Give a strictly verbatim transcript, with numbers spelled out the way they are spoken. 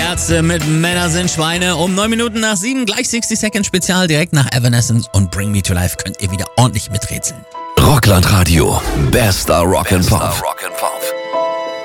Ärzte mit Männer sind Schweine. Um neun Minuten nach sieben, gleich sechzig Second Spezial, direkt nach Evanescence und Bring Me to Life könnt ihr wieder ordentlich miträtseln. Rockland Radio, bester Rock and Pop.